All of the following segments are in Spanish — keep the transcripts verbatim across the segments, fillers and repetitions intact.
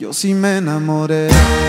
yo sí me enamoré.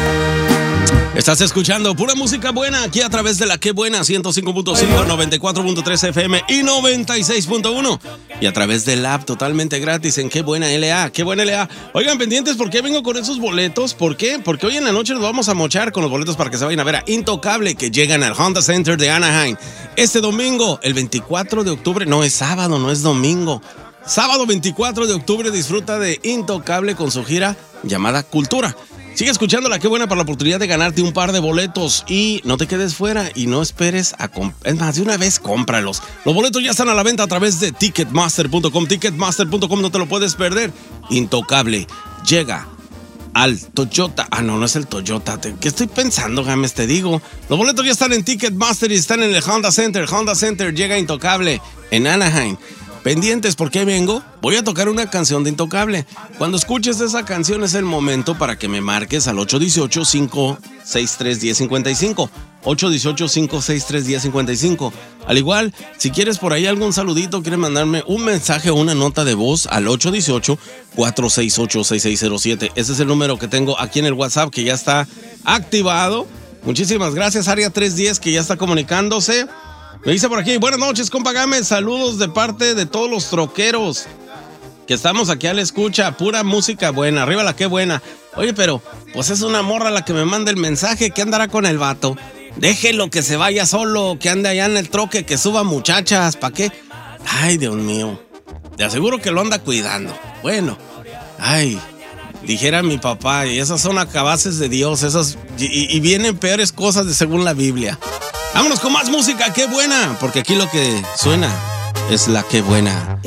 Estás escuchando pura música buena aquí a través de la Qué Buena ciento cinco punto cinco, noventa y cuatro punto tres F M y noventa y seis punto uno. Y a través del app totalmente gratis en Qué Buena L A. Qué Buena L A. Oigan, pendientes, ¿por qué vengo con esos boletos? ¿Por qué? Porque hoy en la noche nos vamos a mochar con los boletos para que se vayan a ver a Intocable, que llegan al Honda Center de Anaheim. Este domingo, el veinticuatro de octubre, no es sábado, no es domingo. Sábado veinticuatro de octubre disfruta de Intocable con su gira llamada Cultura. Sigue escuchando la Qué Buena para la oportunidad de ganarte un par de boletos y no te quedes fuera y no esperes a comprar. Es más, de una vez cómpralos. Los boletos ya están a la venta a través de ticketmaster punto com. ticketmaster punto com, no te lo puedes perder. Intocable llega al Toyota. Ah, no, no es el Toyota. ¿Qué estoy pensando, James? Te digo. Los boletos ya están en Ticketmaster y están en el Honda Center. Honda Center llega Intocable en Anaheim. Pendientes, ¿por qué vengo? Voy a tocar una canción de Intocable. Cuando escuches esa canción es el momento para que me marques al ocho uno ocho, cinco seis tres, uno cero cinco cinco. ocho uno ocho, cinco seis tres, uno cero cinco cinco. Al igual, si quieres por ahí algún saludito, quieres mandarme un mensaje o una nota de voz al ocho uno ocho, cuatro seis ocho, seis seis cero siete. Ese es el número que tengo aquí en el WhatsApp que ya está activado. Muchísimas gracias, Área trescientos diez, que ya está comunicándose. Me dice por aquí, buenas noches, compa Gámez, saludos de parte de todos los troqueros que estamos aquí a la escucha, pura música buena, arriba la Qué Buena. Oye, pero pues es una morra la que me manda el mensaje, que andará con el vato. Déjelo que se vaya solo, que ande allá en el troque, que suba muchachas, ¿pa' qué? Ay, Dios mío, te aseguro que lo anda cuidando. Bueno, ay, dijera mi papá, y esas son acabaces de Dios, esas, y, y vienen peores cosas de según la Biblia. Vámonos con más música, Qué Buena, porque aquí lo que suena es la Qué Buena.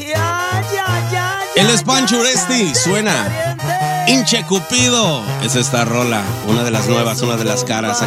El Spancho Uresti suena. Hinche Cupido es esta rola, una de las nuevas, una de las caras.